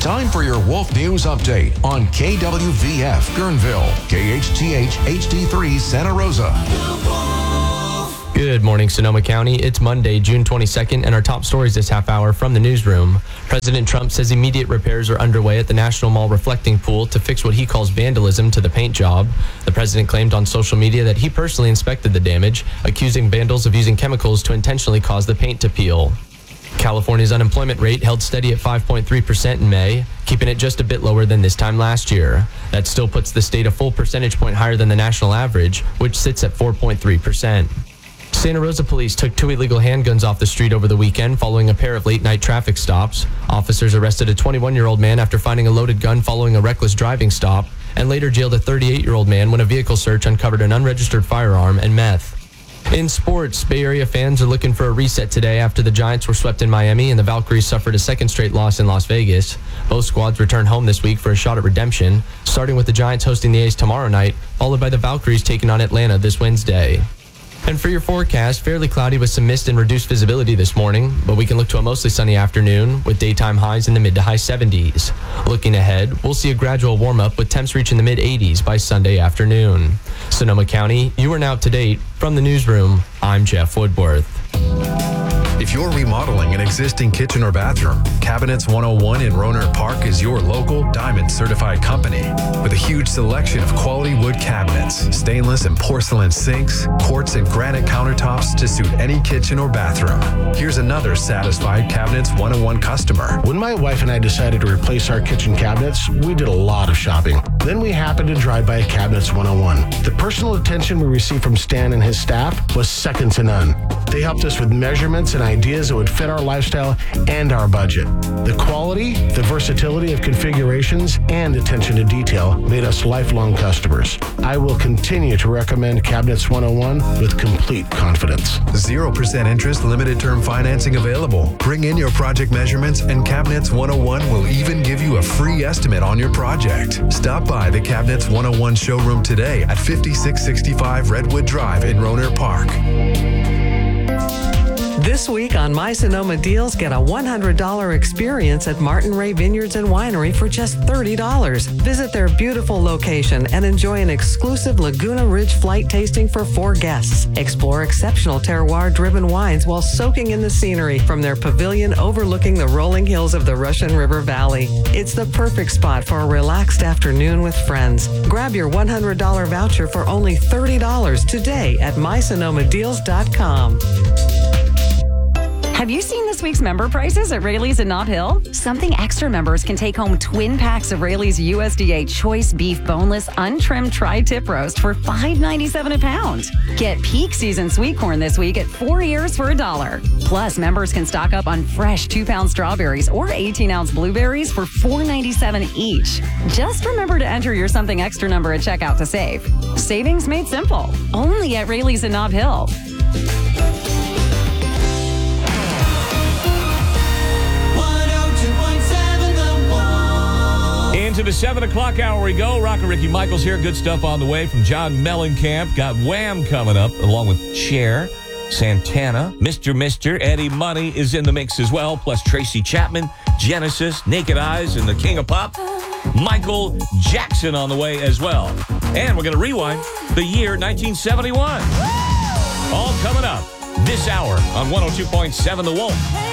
Time for your Wolf News Update on KWVF Guerneville, KHTH HD3 Santa Rosa. Good morning, Sonoma County. It's Monday, June 22nd, and our top stories this half hour from the newsroom. President Trump says immediate repairs are underway at the National Mall reflecting pool to fix what he calls vandalism to the paint job. The president claimed on social media that he personally inspected the damage, accusing vandals of using chemicals to intentionally cause the paint to peel. California's unemployment rate held steady at 5.3% in May, keeping it just a bit lower than this time last year. That still puts the state a full percentage point higher than the national average, which sits at 4.3%. Santa Rosa police took 2 illegal handguns off the street over the weekend following a pair of late-night traffic stops. Officers arrested a 21-year-old man after finding a loaded gun following a reckless driving stop, and later jailed a 38-year-old man when a vehicle search uncovered an unregistered firearm and meth. In sports, Bay Area fans are looking for a reset today after the Giants were swept in Miami and the Valkyries suffered a second straight loss in Las Vegas. Both squads return home this week for a shot at redemption, starting with the Giants hosting the A's tomorrow night, followed by the Valkyries taking on Atlanta this Wednesday. And for your forecast, fairly cloudy with some mist and reduced visibility this morning, but we can look to a mostly sunny afternoon with daytime highs in the mid to high 70s. Looking ahead, we'll see a gradual warm-up with temps reaching the mid 80s by Sunday afternoon. Sonoma County, you are now up to date. From the newsroom, I'm Jeff Woodworth. If you're remodeling an existing kitchen or bathroom, Cabinets 101 in Rohnert Park is your local Diamond certified company with a huge selection of quality wood cabinets, stainless and porcelain sinks, quartz and granite countertops to suit any kitchen or bathroom. Here's another satisfied Cabinets 101 customer. When my wife and I decided to replace our kitchen cabinets, we did a lot of shopping. Then we happened to drive by Cabinets 101. The personal attention we received from Stan and his staff was second to none. They helped us with measurements and ideas that would fit our lifestyle and our budget. The quality, the versatility of configurations, and attention to detail made us lifelong customers. I will continue to recommend Cabinets 101 with complete confidence. 0% interest, limited term financing available. Bring in your project measurements and Cabinets 101 will even give you a free estimate on your project. Stop by the Cabinets 101 showroom today at 5665 Redwood Drive in Rohnert Park. This week on My Sonoma Deals, get a $100 experience at Martin Ray Vineyards and Winery for just $30. Visit their beautiful location and enjoy an exclusive Laguna Ridge flight tasting for 4 guests. Explore exceptional terroir-driven wines while soaking in the scenery from their pavilion overlooking the rolling hills of the Russian River Valley. It's the perfect spot for a relaxed afternoon with friends. Grab your $100 voucher for only $30 today at mysonomadeals.com. Have you seen this week's member prices at Raley's in Nob Hill? Something Extra members can take home twin packs of Raley's USDA Choice Beef Boneless Untrimmed Tri-Tip Roast for $5.97 a pound. Get peak season sweet corn this week at 4 ears for $1. Plus, members can stock up on fresh 2-pound strawberries or 18-ounce blueberries for $4.97 each. Just remember to enter your Something Extra number at checkout to save. Savings made simple. Only at Raley's in Nob Hill. Into the 7 o'clock hour we go. Rocker Ricky Michaels here. Good stuff on the way from John Mellencamp. Got Wham coming up along with Cher, Santana, Mr. Eddie Money is in the mix as well. Plus Tracy Chapman, Genesis, Naked Eyes, and the King of Pop, Michael Jackson on the way as well. And we're going to rewind the year 1971. All coming up this hour on 102.7 The Wolf.